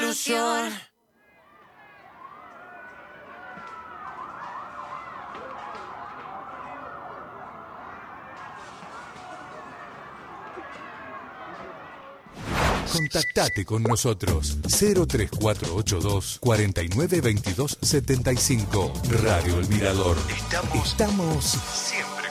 solución. Contactate con nosotros 03482 49 22 75. Radio El Mirador. Estamos siempre.